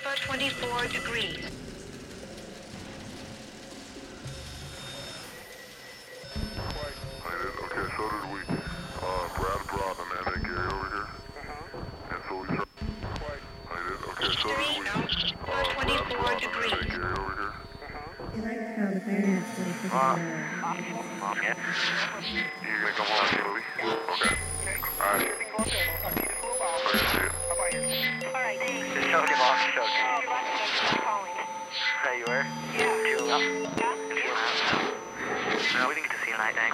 24 degrees. Okay, so did we. Brad brought an man named Gary over here. And so we tried. Okay, so did we. Brad brought a man named Gary over here. You like how the fire actually took Yeah. You gonna come on, Louie? Okay. Alright. Okay, see ya. Alright, thanks. Just showed him off, showed him. There you were? Yeah. Fuel up? Yeah. Fuel out? No, we didn't get to see tonight, thanks.